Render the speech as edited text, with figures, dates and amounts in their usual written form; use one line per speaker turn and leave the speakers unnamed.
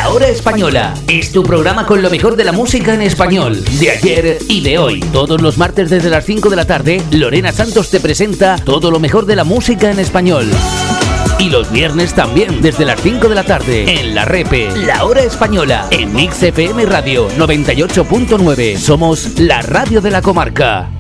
La Hora Española es tu programa con lo mejor de la música en español, de ayer y de hoy. Todos los martes desde las 5 de la tarde, Lorena Santos te presenta todo lo mejor de la música en español. Y los viernes también, desde las 5 de la tarde, en La Repe, La Hora Española, en Mix FM Radio 98.9. Somos la radio de la comarca.